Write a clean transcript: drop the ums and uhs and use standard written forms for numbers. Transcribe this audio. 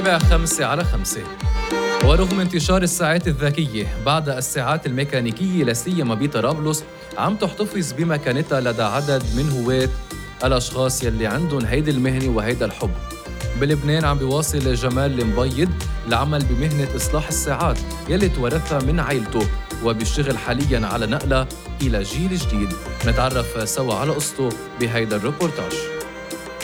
نتابع 5 على 5. ورغم انتشار الساعات الذكية بعد الساعات الميكانيكية لاسيما بطرابلس، عم تحتفظ بمكانتها لدى عدد من هواة الأشخاص يلي عندهم هيدي المهنة وهيدا الحب. بلبنان عم بيواصل جمال المبيض العمل بمهنة إصلاح الساعات يلي تورثها من عائلته، وبيشتغل حالياً على نقلة إلى جيل جديد. نتعرف سوا على قصته بهيدا الريبورتاج.